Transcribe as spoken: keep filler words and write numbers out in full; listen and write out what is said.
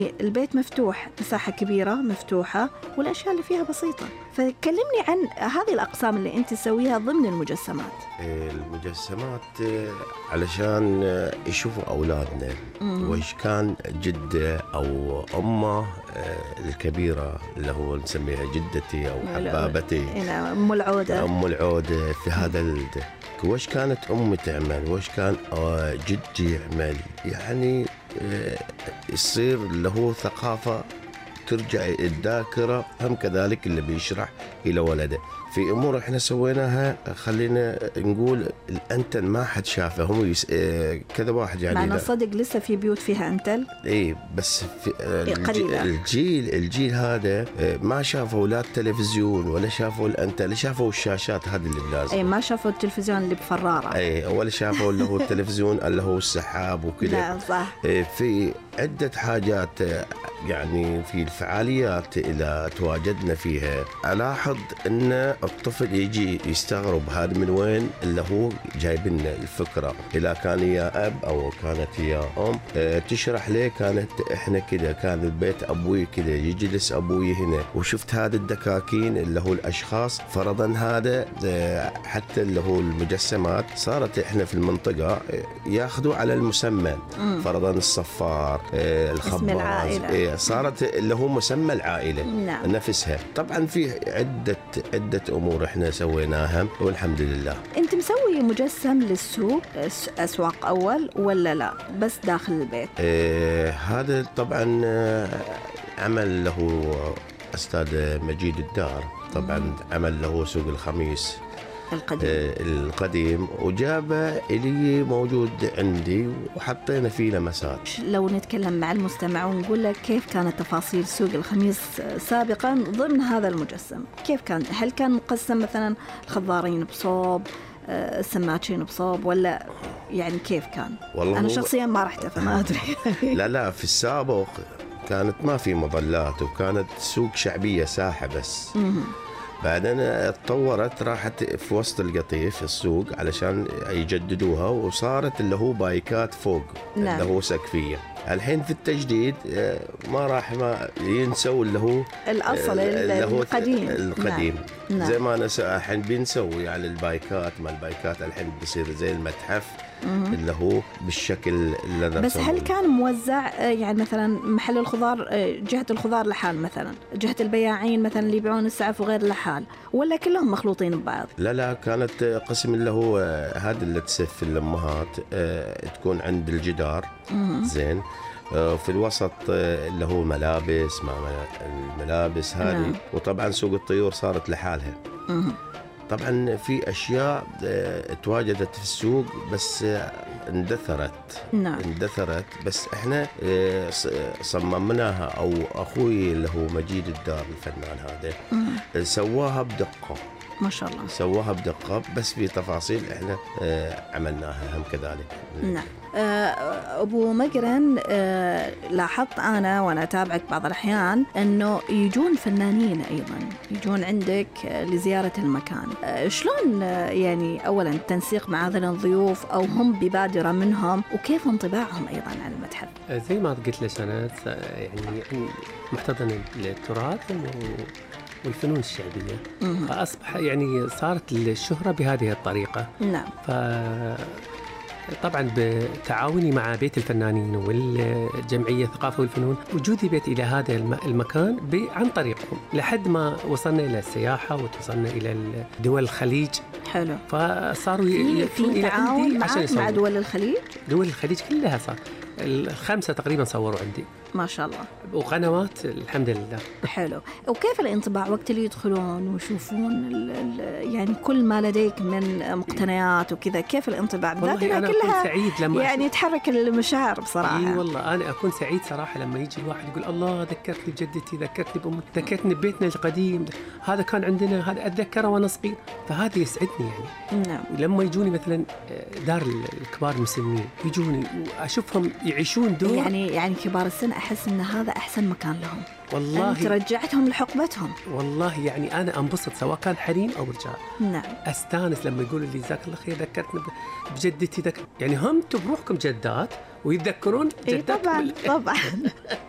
البيت مفتوح، مساحة كبيرة مفتوحة والأشياء اللي فيها بسيطة. فكلمني عن هذه الأقسام اللي أنت تسويها ضمن المجسمات. المجسمات علشان يشوفوا أولادنا وإيش كان جدة أو أمه الكبيرة اللي هو نسميها جدتي أو حبابتي، أم العودة أم العودة في هذا الد وإيش كانت أمي تعمل وإيش كان جدي يعمل، يعني يصير له ثقافة ترجع الذاكرة. هم كذلك اللي بيشرح إلى ولده في أمور إحنا سويناها، خلينا نقول الأنتن ما حد شافه، هم يس... كذا واحد يعني. معنا صدق لسه في بيوت فيها أنتل، إيه بس في الجيل, الجيل الجيل هذا ما شافوا لا التلفزيون ولا شافوا الأنتل، شافوا الشاشات هذه اللي بلازم. إيه ما شافوا التلفزيون اللي بفرارة، إيه ولا شافوا اللي هو التلفزيون اللي هو السحاب وكذا. لا صح. إيه في عدة حاجات يعني في الفعاليات إذا تواجدنا فيها ألاحظ أن الطفل يجي يستغرب هذا من وين اللي هو جايبنا الفكرة. إذا كان يا أب أو كانت يا أم تشرح ليه كانت إحنا كده، كان البيت أبوي كده، يجلس أبوي هنا وشفت هذا الدكاكين اللي هو الأشخاص فرضا. هذا حتى اللي هو المجسمات صارت إحنا في المنطقة ياخذوا على المسمى فرضا الصفار الخباز، صارت اللي هو مسمى العائلة نعم. نفسها. طبعا في عدة عدة أمور إحنا سويناها والحمد لله. أنت مسوي مجسم للسوق أسواق أول ولا لا بس داخل البيت؟ إيه هذا طبعا عمل له أستاذ مجيد الدار، طبعا مم. عمل له سوق الخميس القديم. آه القديم وجابه إلي موجود عندي وحطينا فيه لمسات. لو نتكلم مع المستمع ونقول لك كيف كانت تفاصيل سوق الخميس سابقا ضمن هذا المجسم، كيف كان؟ هل كان مقسم مثلا الخضارين بصوب، السماكين بصوب، ولا يعني كيف كان؟ والله أنا شخصيا ما رحت فما أدري. لا لا في السابق كانت ما في مظلات وكانت سوق شعبية ساحة بس. بعدين اتطورت راحت في وسط القطيف السوق علشان يجددوها وصارت اللي هو بايكات فوق. نعم. اللي هو سقفية. الحين في التجديد ما راح ما ينسوا اللي هو الأصل اللي هو القديم القديم. نعم. زي ما أنا الحين بنسوي يعني البايكات ما البايكات الحين بيصير زي المتحف مم. اللي هو بالشكل اللي أنا بس هل كان موزع يعني مثلا محل الخضار جهة الخضار لحال، مثلا جهة البياعين مثلا اللي يبيعون السعف وغير لحال، ولا كلهم مخلوطين ببعض؟ لا لا كانت قسم اللي هو هذا اللي تسف الأمهات تكون عند الجدار. مم. زين في الوسط اللي هو ملابس ما الملابس هذه. نعم. وطبعا سوق الطيور صارت لحالها. مم. طبعا في أشياء تواجدت في السوق بس اندثرت. نعم. اندثرت بس احنا صممناها او اخوي اللي هو مجيد الدار الفنان هذا مم. سواها بدقة ما شاء الله، سواها بدقة بس في تفاصيل احنا عملناها هم كذلك. نعم. أبو مقرن، لاحظت أنا وأنا أتابعك بعض الأحيان أنه يجون فنانين أيضا يجون عندك لزيارة المكان. شلون يعني أولا التنسيق مع هذين الضيوف أو هم ببادرة منهم، وكيف انطباعهم أيضا عن المتحف؟ زي ما قلت لك أنا يعني محتضن للتراث والفنون الشعبية. مم. فأصبح يعني صارت الشهرة بهذه الطريقة. نعم. ف طبعا بتعاوني مع بيت الفنانين والجمعية الثقافة والفنون وجودي بيت إلى هذا المكان عن طريقهم لحد ما وصلنا إلى السياحة ووصلنا إلى دول الخليج. حلو. فصاروا يأتون إلى عندي عشان مع دول الخليج. دول الخليج كلها صار الخمسة تقريبا صوروا عندي ما شاء الله، وقنوات الحمد لله. حلو. وكيف الانطباع وقت اللي يدخلون ويشوفون ال ال يعني كل ما لديك من مقتنيات وكذا؟ كيف الانطباع؟ بالذات أنا أكون سعيد لما يعني تحرك المشاعر بصراحة. إيه والله أنا أكون سعيد صراحة لما يجي الواحد يقول الله ذكرتني بجدتي، ذكرتني بأمي، ذكرتني ببيتنا القديم، هذا كان عندنا، هذا أتذكره وأنا صغير. فهذا يسعدني يعني. نعم. لما يجوني مثلا دار الكبار المسنين يجوني وأشوفهم يعيشون دور يعني يعني كبار السن أحس إن هذا أحسن مكان لهم. والله أنت رجعتهم لحقبتهم. والله يعني أنا أنبسط سواء كان حريم أو رجال. نعم. أستانس لما يقولوا لي جزاك الله خير ذكرتني بجدتي ذكر. يعني هم تبروحكم جدات ويتذكرون جدات. طبعا طبعا